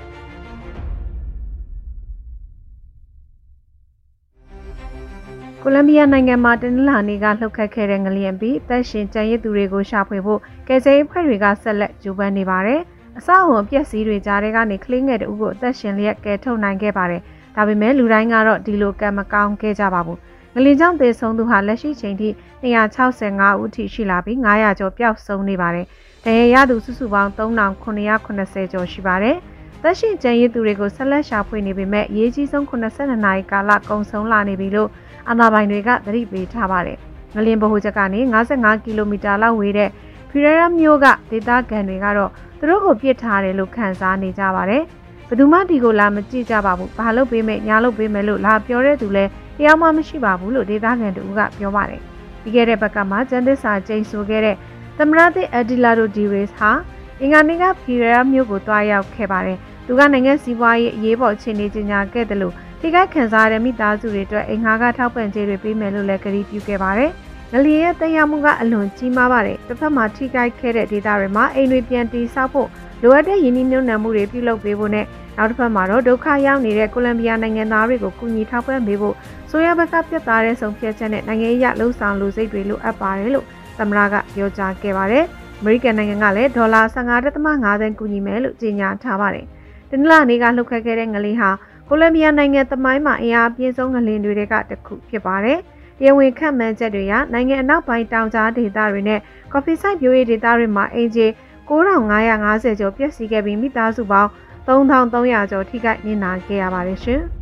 ကိုလံဘီယာနိုင်ငံမှာတနင်္လာနေ့ကလှုပ်ခတ်ခဲ့တဲ့ငလျင်ပြီးတပ်ရှင်ကြံရစ်သူတွေကိုရှာဖွေဖို့ကယ်ဆယ်ရေးဖွဲ့တွေကဆက်လက်ကြိုးပမ်းနေပါတယ်။အဆောက်အုံအပျက်စီးတွေကြားထဲကနေကလေးငယ်တဦးကိုအသက်ရှင်လျက်ကယ်ထုတ်နိုင်ခဲ့ပါတယ်။ဒါပေမဲ့လူတိုင်းကတော့ဒီလိုကံမကောင်းခဲ့ကြပါဘူး။ငလျင်ကြောင့်သေဆုံးသူဟာလက်ရှိချိန်ထိ၂၆၅ဦးထိရှိလာပြီး၅ရာကျော်ပျောက်ဆုံးနေပါတယ်။ဒဏ်ရာရသူစုစုပေါင်း၃ထောင်၇၇၀ကျော်ရှိပါတယ်။သက်ရှိကျန်ရည်သူတွေကိုဆက်လက်ရှာဖွေနေပေမဲ့အရေးကြီးဆုံးခုနှစ်၂နာရီကာလကုန်ဆုံးလာနေပြီလို့အာဏာပိုင်တွေကသတိပေးထားပါတယ်။ငလျင်ဗဟိုချက်ကနေ၅၅ကီလိုမီတာလောက်ဝေးတဲ့ဖီရရာမြို့ကဒေသခံတွေကတော့သူတို့ကိုပြစ်ထားတယ်လို့ခန့်စားနေကြပါတယ်။ဘယ်သူမှဒီကိုလာမကြည့်ကြပါဘူး။ဘာလို့ပေးမယ်ညာလို့ပေးမယ်လို့လာပြောတဲ့သူလည်းတရားမှမရှိပါဘူးလို့ဒေသခံတို့ကပြောပါတယ်။ပြီးခဲ့တဲ့ဘက်ကမှကျန်းသစ္စာကျိန်ဆိုခဲ့တဲ့သမရသစ်အဒီလာဒိုဒီရေစ်ဟာအင်္ဂါနေ့ကဖီရရာမြို့ကိုတွားရောက်ခဲ့ပါတယ်။သူကနိုင်ငံစီးပွားရေးအရေးပေါ်အခြေအနေကြီးညာခဲ့တယ်လို့ထိခိုက်ခံစားရတဲ့မိသားစုတွေအတွက်အိမ်ငှားကထောက်ပံ့ကြေးတွေပေးမယ်လို့လည်းကတိပြုခဲ့ပါတယ်။ငလျင်ရဲ့တရားမှုကအလွန်ကြီးမားပါတယ်။တစ်ဖက်မှာထိခိုက်ခဲ့တဲ့ဒေသတွေမှာအိမ်တွေပြန်တည်ဆောက်ဖို့လိုအပ်တဲ့ရင်းနှီးမြှုပ်နှံမှုတွေပြုလုပ်ပေးဖို့နဲ့နောက်တစ်ဖက်မှာတော့ဒုက္ခရောက်နေတဲ့ကိုလံဘီယာနိုင်ငံသားတွေကိုကူညီထောက်ပံ့ပေးဖို့ဆိုရဘက်ကပြတ်သားတဲ့ဆုံးဖြတ်ချက်နဲ့နိုင်ငံရေးလှုပ်ဆောင်လူစိတ်တွေလိုအပ်ပါတယ်လို့သမ္မတကပြောကြားခဲ့ပါတယ်။အမေရိကန်နိုင်ငံကလည်းဒေါ်လာ၁၅.၅ သန်းကူညီမယ်လို့ကြေညာထားပါတယ်။တနင်္လာနေ့ကလှုပ်ခတ်ခဲ့တဲ့ငလျင်ဟာကိုလံဘီယာနိုင်ငံသမိုင်းမှာအင်အားပြင်းဆုံးငလျင်တွေကတစ်ခုဖြစ်ပါတယ်။တရားဝင်ခန့်မှန်းချက်တွေရနိုင်ငံအနောက်ပိုင်းတောင်ကြားဒေသတွေနဲ့ကော်ဖီစိုက်ပျိုးရေးဒေသတွေမှာအင်ဂျီ၉ထောင်၅ရာ၅ဆယ်ကျော်ပျက်စီးခဲ့ပြီးမိသားစုပေါင်း၃ထောင်၃ရာကျော်ထိခိုက်နစ်နာခဲ့ရပါတယ်ရှင်။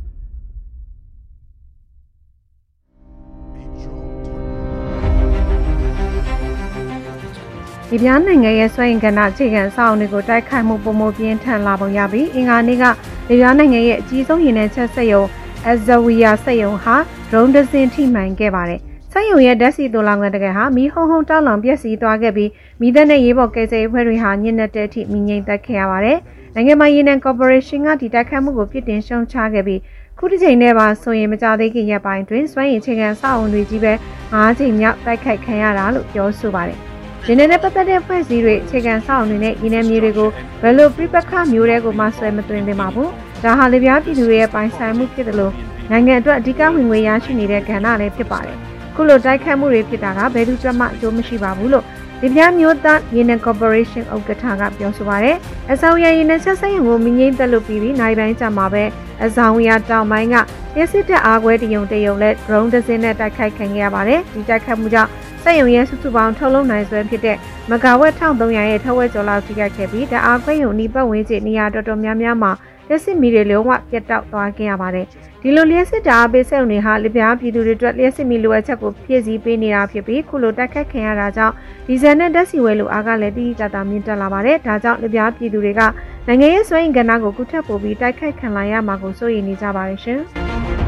ဒီပြားနိုင်ငံရဲ့စွမ်းအင်ကဏ္ဍအခြေခံအဆောက်အအုံတွေကိုတိုက်ခိုက်မှုပုံမပြင်းထန်လာပုံရပြီးအင်္ဂါနေ့ကဒီပြားနိုင်ငံရဲ့အကြီးဆုံးရင်းနှံချက်စက်ရုံအဇဝီယာစက်ရုံဟာဒရုန်းဒဇင်ထိမှန်ခဲ့ပါတယ်။စက်ရုံရဲ့ဓာတ်ဆီတိုလောင်ကန်တကယ်ဟာမီးဟုံးဟုံးတောက်လောင်ပျက်စီးသွားခဲ့ပြီးမိသက်နဲ့ရေးပေါ်ကယ်ဆယ်ရေးဖွဲ့တွေဟာညစ်နက်တဲ့အထိမိငိမ့်သက်ခဲ့ရပါတယ်။နိုင်ငံပိုင်ရေနံကော်ပိုရေးရှင်းကဒီတိုက်ခိုက်မှုကိုပြစ်တင်ရှုံချခဲ့ပြီးခုတစ်ချိန်နဲ့ပါဆိုရင်မကြသေးခင်ရက်ပိုင်းတွင်စွမ်းရည်အခြေခံအဆောက်အအုံတွေကြီးပဲ၅ချိန်မြောက်တိုက်ခိုက်ခံရတာလို့ပြောဆိုပါတယ်။ရင်းနှံနဲ့ပတ်သက်တဲ့ဖွဲ့စည်းတွေအခြေခံအဆောက်အအုံတွေနဲ့ရင်းနှံမြေတွေကိုဘယ်လိုပြပခမျိုးတွေကိုမှဆွဲမသွင်းသင့်ပါဘူး။ဒါဟာလေပြားပြည်သူတွေရဲ့ပိုင်ဆိုင်မှုဖြစ်တယ်လို့နိုင်ငံအတွက်အဓိကဝင်ငွေရရှိနေတဲ့ကဏ္ဍလည်းဖြစ်ပါတယ်။ခုလိုတိုက်ခိုက်မှုတွေဖြစ်တာကဘယ်သူမှအကျိုးမရှိပါဘူးလို့ဒီပြမျိုးသားရေနံကော်ပိုရေးရှင်းဥက္ကဋ္ဌကပြောဆိုပါရယ်အဆောင်ရရေနံချက်ဆိုင်ကိုမငိမ့်သက်လို့ပြီးပြီးနိုင်ပိုင်းကြမှာပဲအဆောင်ရတောင်ပိုင်းကရစ်စစ်တပ်အားကွဲတယုံတယုံလက် drone တစ်စင်းနဲ့တိုက်ခိုက်ခံခဲ့ရပါတယ်ဒီတိုက်ခိုက်မှုကြောင့်စစက်ရုံရဲ့စုစုပေါင်းထုတ်လုပ်နိုင်စွမ်းဖြစ်တဲ့မဂါဝက်တစ်ထောင်သုံးရာရဲ့ထက်ဝက်ကျော်လောက်ထိခိုက်ခဲ့ပြီးဓာတ်အားခွဲရုံအနီးပတ်ဝန်းကျင်နေရာတော်တော်များများမှာလျှက်စစ်မီတွေလုံးဝပြတ်တောက်သွားခဲ့ရပါတယ်။ဒီလိုလျှက်စစ်ဓာတ်အားပေးစက်ရုံတွေဟာလျှက်ပြည်သူတွေအတွက်လျှက်စစ်မီလိုအပ်ချက်ကိုဖြည့်ဆည်းပေးနေတာဖြစ်ပြီးခုလိုတိုက်ခတ်ခံရတာကြောင့်ဒီဇယ်နဲ့ဓာတ်ဆီဝဲလိုအားကလည်းတိတိကျကျမြင့်တက်လာပါတယ်။ဒါကြောင့်လျှက်ပြည်သူတွေကနိုင်ငံရေးစွမ်းအင်ကဏ္ဍကိုကုထက်ပို့ပြီးတိုက်ခိုက်ခံလာရမှာကိုစိုးရိမ်နေကြပါတယ်ရှင်။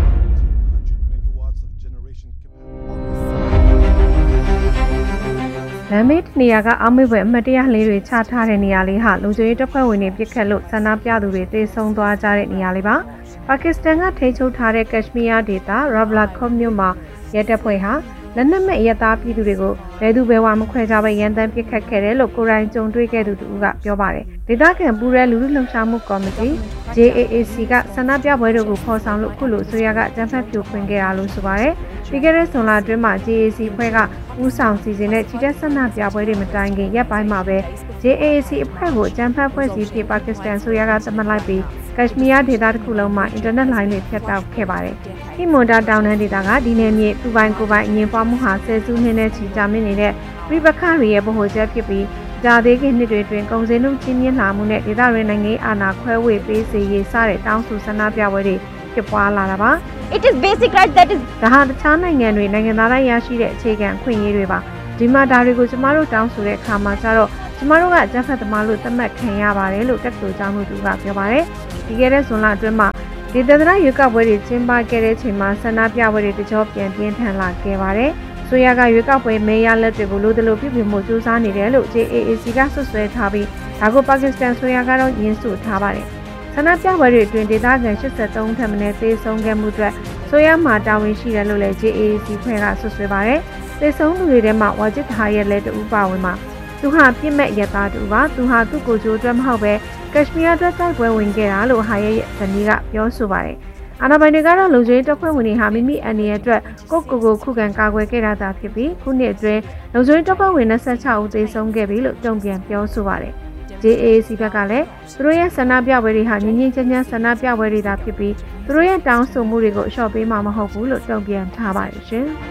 လမ်းမေးနေရာကအောက်မေ့ပွဲအမှတ်တရလေးတွေချထားတဲ့နေရာလေးဟာလုံခြုံရေးတပ်ဖွဲ့ဝင်တွေပြစ်ခတ်လို့ဆန္ဒပြသူတွေတေဆုံးသွားကြတဲ့နေရာလေးပါပါကစ္စတန်ကထိန်းချုပ်ထားတဲ့ကက်ရှမီးယားဒေသရာဘလာခွန်မြို့မှာရဲတပ်ဖွဲ့ဟာလက်နက်မဲ့ရဲသားပြည်သူတွေကိုဘယ်သူဘယ်ဝါမခွဲခြားပဲရန်တမ်းပြစ်ခတ်ခဲ့တယ်လို့ကိုယ်တိုင်ကြုံတွေ့ခဲ့သူတူကပြောပါတယ်ဒေသခံပူရဲလူလူလှုပ်ရှားမှုကော်မတီ J A A C ကဆန္ဒပြပွဲတို့ကိုဖော်ဆောင်လို့ခုလိုအစိုးရကအကြမ်းဖက်ဖြိုခွင်းခဲ့တာလို့ဆိုပါတယ်ပြီးခဲ့တဲ့ဇွန်လအတွင်းမှာ J A A C ဖွဲ့ကဦးဆောင်စီစဉ်တဲ့ချီတက်ဆန္ဒပြပွဲတွေမတိုင်ခင်ရက်ပိုင်းမှာပဲ J A A C အဖွဲ့ကိုအကြမ်းဖက်ဖွဲ့စည်းပြီးပါကစ္စတန်ဆိုရကသတ်မှတ်လိုက်ပြီးကက်ရှမီးယားဒေသတစ်ခုလုံးမှာအင်တာနက်လိုင်းတွေဖြတ်တောက်ခဲ့ပါတယ်။ဟီမွန်ဒါတောင်တန်းဒေသကဒီနယ်မြေသူပိုင်ကိုပိုင်အငြင်းပွားမှုဟာဆယ်စုနှစ်နဲ့ချီကြာမြင့်နေတဲ့ပြည်ပခါတွေရဲ့ဗဟိုချက်ဖြစ်ပြီးကြာသေးခင်နှစ်တွေတွင်ကုန်စည်နှုန်းကြီးမြင့်လာမှုနဲ့ဒေသရင်းနိုင်ငံအာဏာခွဲဝေပေးစေရေးစတဲ့တောင်းဆိုဆန္ဒပြပွဲတွေဖြစ်ပွားလာတာပါ။ It is basic right that is ဒါဟာတခြားနိုင်ငံတွေနိုင်ငံသားတိုင်းရရှိတဲ့အခြေခံအခွင့်အရေးတွေပါ။ဒီမှာဒါတွေကိုကျမတို့တောင်းဆိုတဲ့အခါမှာကျတော့ကျမတို့ကအကြမ်းဖက်သမားလို့သတ်မှတ်ခံရပါတယ်လို့တက်တူကျောင်းသူကပြောပါတယ်။ဒီကဲတဲ့ဇွန်လအတွင်းမှာဒေသန္တရရွေးကောက်ပွဲတွေကျင်းပခဲ့တဲ့အချိန်မှာဆန္ဒပြပွဲတွေတကြောပြန်ပြင်းထန်လာခဲ့ပါတယ်။ဆိုရကရွေးကောက်ပွဲမဲရလက်တွေကိုလိုသလိုပြုပြင်မှုစူးစမ်းနေတယ်လို့ J A A C ကဆွဆွဲထားပြီးဒါကိုပါကစ္စတန်ဆိုရကတော့ညှင်းဆိုထားပါတယ်။ဆန္ဒပြပွဲတွေအတွင်းဒေသခံ၈၃ထက်မနည်းသေဆုံးခဲ့မှုအတွက်ဆိုရမှာတာဝန်ရှိတယ်လို့လည်း J A A C ဖွဲ့ကဆွဆွဲပါတယ်။သေဆုံးသူတွေထဲမှာဝါဂျစ်ဟာရဲ့လက်တူပါဝင်မှာသူဟာပြစ်မဲ့ရသားတူပါသူဟာသူ့ကိုယ်ကျိုးအတွက်မဟုတ်ပဲကက်ရှမီးယားအတွက်တိုက်ပွဲဝင်ခဲ့တာလို့ဟာရဲ့ဇနီးကပြောဆိုပါတယ်။အာဏာပိုင်တွေကတော့လုံခြုံရေးတပ်ဖွဲ့ဝင်တွေဟာမိမိအန္တရာယ်အတွက်ကိုယ့်ကိုယ်ကိုခုခံကာကွယ်ခဲ့တာသာဖြစ်ပြီးခုနှစ်အတွင်းလုံခြုံရေးတပ်ဖွဲ့ဝင်၂၆ဦးသေဆုံးခဲ့ပြီလို့တုံ့ပြန်ပြောဆိုပါတယ်။ J A A C ဘက်ကလည်းသူတို့ရဲ့ဆန္ဒပြပွဲတွေဟာငြင်းငြင်းချမ်းချမ်းဆန္ဒပြပွဲတွေသာဖြစ်ပြီးသူတို့ရဲ့တောင်းဆိုမှုတွေကိုအလျှော့ပေးမှာမဟုတ်ဘူးလို့တုံ့ပြန်ထားပါတယ်ရှင်။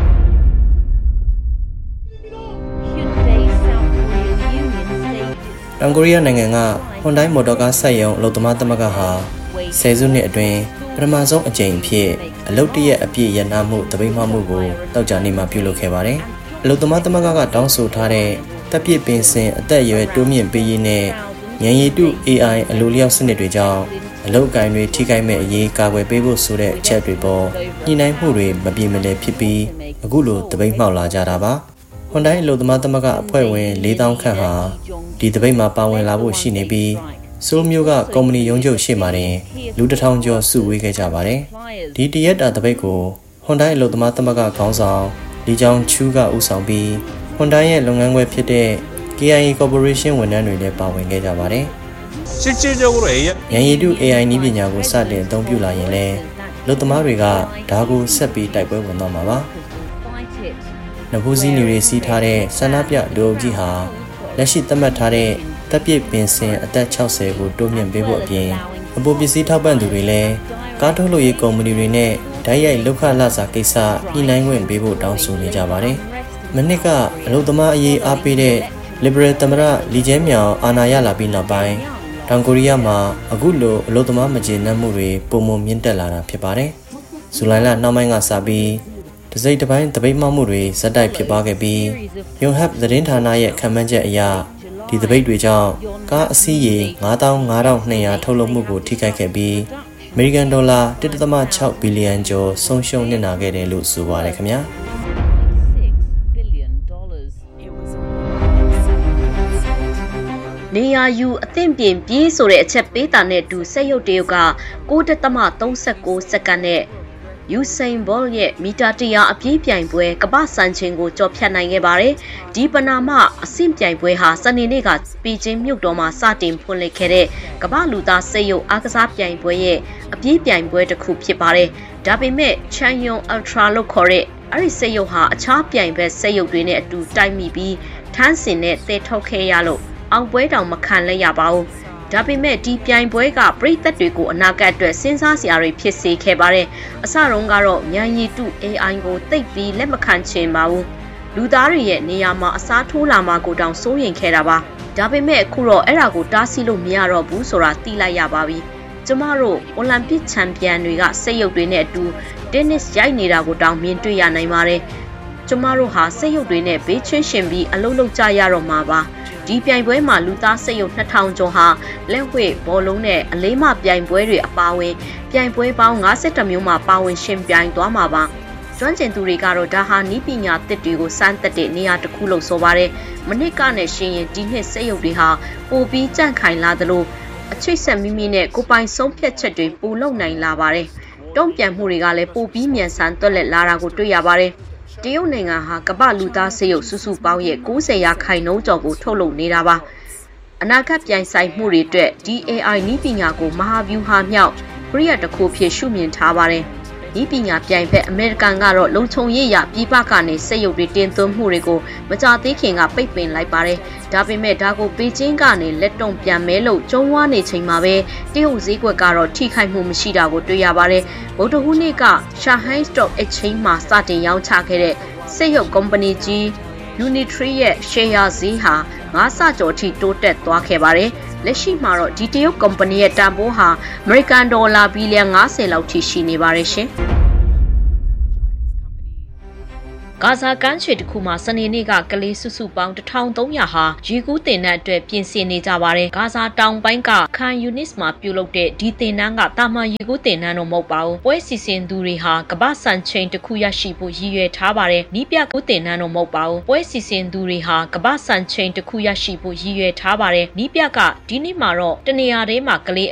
တောင်ကိုရီးယားနိုင်ငံကဟွန်ဒိုင်းမော်တော်ကားစက်ရုံအလုပ်သမားသမဂ္ဂဟာဆယ်စုနှစ်အတွင်းပထမဆုံးအကြိမ်အဖြစ်အလုပ်တရက်အပြည့်ရနာမှုတပိတ်မှမှုကိုတောက်ကြနေမှာပြုလုပ်ခဲ့ပါတယ်။အလုပ်သမားသမဂ္ဂကတောင်းဆိုထားတဲ့တပ်ပြစ်ပင်စင်အသက်အရွယ်တိုးမြင့်ပေးရေးနဲ့ဉာဏ်ရည်တု A I အလိုလျောက်စနစ်တွေကြောင့်အလုပ်အကိုင်တွေထိခိုက်မဲ့အရေးကာကွယ်ပေးဖို့ဆိုတဲ့အချက်တွေပေါ်ညှိနှိုင်းမှုတွေမပြေမလည်ဖြစ်ပြီးအခုလိုတပိတ်မှောက်လာကြတာပါ။ဟွန်ဒိုင်းအလုပ်သမားသမဂ္ဂအဖွဲ့ဝင်၄သောင်းခန့်ဟာဒီတပိတ်မှာပါဝင်လာဖို့ရှိနေပြီးဆိုးမျိုးကကုမ္ပဏီရုံးချုပ်ရှေ့မှာတင်လူတစ်ထောင်ကျော်စုဝေးခဲ့ကြပါတယ်။ဒီတရက်တာတပိတ်ကိုဟွန်ဒိုင်းအလုပ်သမားသမဂ္ဂခေါင်းဆောင်လီချောင်ချူးကဦးဆောင်ပြီးဟွန်ဒိုင်းရဲ့လုပ်ငန်းခွဲဖြစ်တဲ့ K I A Corporation ဝန်ထမ်းတွေလည်းပါဝင်ခဲ့ကြပါတယ်။실질적으로 A I ဉာဏ်ရည်တု A I နည်းပညာကိုစတင်အသုံးပြုလာရင်လည်းလုပ်သမားတွေကဒါကိုဆက်ပြီးတိုက်ပွဲဝင်သွားမှာပါ။နဘူးစီးနေတွေစီးထားတဲ့ဆန္ဒပြလူအုပ်ကြီးဟာလက်ရှိသတ်မှတ်ထားတဲ့တပ်ပြစ်ပင်စင်အသက်၆၀ကိုတိုးမြင့်ပေးဖို့အပြင်အပေါ်ပစ္စည်းထောက်ပံ့သူတွေလည်းကားထုတ်လုပ်ရေးကုမ္ပဏီတွေနဲ့ဓာတ်ရိုက်လောက်ခလစာကိစ္စညှိနှိုင်းခွင့်ပေးဖို့တောင်းဆိုနေကြပါတယ်။မနစ်ကအလုပ်သမားအရေးအားပေးတဲ့ Liberal သမ္မတလီကျဲမြောင်အာဏာရလာပြီးနောက်ပိုင်းတောင်ကိုရီးယားမှာအခုလိုအလုပ်သမားမကျေနပ်မှုတွေပုံမှန်မြင့်တက်လာတာဖြစ်ပါတယ်။ဇူလိုင်လနောက်ပိုင်းကစပြီးတစိမ့်တစ်ပိုင်းတပိတ်မှောက်မှုတွေဇက်တိုက်ဖြစ်ပွားခဲ့ပြီး Yonhap သတင်းဌာနရဲ့ခန့်မှန်းချက်အရဒီတပိတ်တွေကြောင့်ကားအစီးရေ၅သောင်း၅ထောင်၂ရာထုတ်လုပ်မှုကိုထိခိုက်ခဲ့ပြီးအမေရိကန်ဒေါ်လာတစ်ဒသမ၆ဘီလီယံကျော်ဆုံးရှုံးနစ်နာခဲ့တယ်လို့ဆိုပါတယ်ခင်ဗျာနေရာယူအသင့်ပြင်ပြေးဆိုတဲ့အချက်ပေးတာနဲ့တူစက်ရုပ်တရုတ်က၉ဒသမ၃၉စက္ကန့်နဲ့ယူစိန်ဘောလ်ရဲ့မီတာတရာအပြေးပြိုင်ပွဲကမ္ဘာစံချိန်ကိုကျော်ဖြတ်နိုင်ခဲ့ပါတယ်။ဒီပနာမအဆင့်ပြိုင်ပွဲဟာစနေနေ့ကပီကျင်းမြို့တော်မှာစတင်ဖွင့်လှစ်ခဲ့တဲ့ကမ္ဘာလူသားစက်ရုပ်အားကစားပြိုင်ပွဲရဲ့အပြေးပြိုင်ပွဲတစ်ခုဖြစ်ပါတယ်။ဒါပေမဲ့ချန်ယွန်အယ်ထရာလို့ခေါ်တဲ့အဲ့ဒီစက်ရုပ်ဟာအခြားပြိုင်ပွဲစက်ရုပ်တွေနဲ့အတူတိုက်မိပြီးထန်းစင်နဲ့တည်ထုတ်ခဲ့ရလို့အောင်ပွဲတောင်မခံလဲရပါဘူး။ဒါပေမဲ့ဒီပြိုင်ပွဲကပရိသတ်တွေကိုအနာဂတ်အတွက်စဉ်းစားစရာတွေဖြစ်စေခဲ့ပါတယ်။အစတုန်းကတော့ဉာဏ်ရည်တု A I ကိုသိပ်ပြီးလက်မခံချင်ပါဘူး။လူသားတွေရဲ့နေရာမှာအစားထိုးလာမှကိုတောင်စိုးရိမ်ခဲ့တာပါဒါပေမဲ့အခုတော့အဲ့ဒါကိုတားဆီးလို့မရတော့ဘူးဆိုတာသိလိုက်ရပါပြီကျမတို့အိုလံပစ်ချန်ပီယံတွေကစိတ်ရုပ်တွေနဲ့အတူတင်းနစ်ရိုက်နေတာကိုတောင်မြင်တွေ့ရနိုင်ပါတယ်ကျမတို့ဟာစိတ်ရုပ်တွေနဲ့ဘေးချင်းရှင်ပြီးအလုံးလုံးကြရတော့မှာပါဒီပြိုင်ပွဲမှာလူသားစိတ်ရုပ်နှစ်ထောင်ကျော်ဟာလက်ဝှေ့ဘောလုံးနဲ့အလေးမပြိုင်ပွဲတွေအပါအဝင်ပြိုင်ပွဲပေါင်း၅၁မျိုးမှာပါဝင်ရှင်ပြိုင်သွားမှာပါကျွမ်းကျင်သူတွေကတော့ဒါဟာနီးပညာသစ်တွေကိုစမ်းသပ်တဲ့နေရာတစ်ခုလို့ဆိုပါတယ်မနစ်ကနဲ့ရှင်ရင်ဒီနှစ်စိတ်ရုပ်တွေဟာပိုပြီးကြန့်ခိုင်လာသလိုအချိတ်ဆက်မိမိနဲ့ကိုပိုင်ဆုံးဖြတ်ချက်တွေပိုလုံနိုင်လာပါတယ်တုံ့ပြန်မှုတွေကလည်းပိုပြီးမြန်ဆန်သွက်လက်လာတာကိုတွေ့ရပါတယ်တရုတ်နိုင်ငံဟာကမ္ဘာလူသားစိတ်ရုပ်စုစုပေါင်းရဲ့၉၀ရာခိုင်နှုန်းကျော်ကိုထုတ်လုပ်နေတာပါအနာဂတ်ပြိုင်ဆိုင်မှုတွေအတွက် ဒီ အေးအိုင် နည်းပညာကိုမဟာဗျူဟာမြောက်ပရိယာတစ်ခုဖြစ်ရှုမြင်ထားပါတယ်နည်းပညာပြိုင်ဖက်အမေရိကန်ကတော့လုံခြုံရေးရပြည်ပကနေစိတ်ရုပ်တွေတင်သွင်းမှုတွေကိုမကြသေးခင်ကပိတ်ပင်လိုက်ပါတယ်ဒါပေမဲ့ဒါကိုပေကျင်းကနေလက်တုံပြန်မဲလို့ကျုံးဝါနေချိန်မှာပဲတရုတ်ဈေးကွက်ကတော့ထိခိုက်မှုမရှိတာကိုတွေ့ရပါတယ်ဗုဒ္ဓဟူးနေ့က Shanghai Stock Exchange မှာစတင်ရောင်းချခဲ့တဲ့စိတ်ရုပ်ကုမ္ပဏီကြီး Unitree ရဲ့ share ဈေးဟာငါးဆကျော်ထိတိုးတက်သွားခဲ့ပါတယ်လက်ရှိမှာတော့ဒီတရုတ်ကုမ္ပဏီရဲ့တန်ဖိုးဟာအမေရိကန်ဒေါ်လာဘီလီယံ၅၀လောက်ထိရှိနေပါတယ်ရှင်ဂါဇာကမ်းခြေတစ်ခုမှာစနေနေ့ကကလေးစုစုပေါင်းတစ်ထောင်သုံးရာဟာရေကူးတင်တဲ့အတွက်ပြင်ဆင်နေကြပါတယ်။ဂါဇာတောင်ပိုင်းကခန်ယူနစ်မှာပြုလုပ်တဲ့ဒီတင်နန်းကတာမန်ရေကူးတင်နန်းတော့မဟုတ်ပါဘူး။ပွဲစီစဉ်သူတွေဟာကမ္ဘာစံချိန်တစ်ခုရရှိဖို့ရည်ရွယ်ထားပါတယ်။နီးပြကူးတင်နန်းတော့မဟုတ်ပါဘူး။ပွဲစီစဉ်သူတွေဟာကမ္ဘာစံချိန်တစ်ခုရရှိဖို့ရည်ရွယ်ထားပါတယ်။နီးပြကဒီနေ့မှာတော့တနေရာထဲမှာကလေး